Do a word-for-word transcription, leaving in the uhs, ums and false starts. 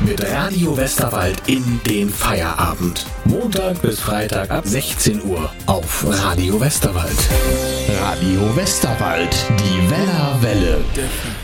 mit Radio Westerwald in den Feierabend. Montag bis Freitag ab sechzehn Uhr auf Radio Westerwald. Radio Westerwald, die Weller Welle.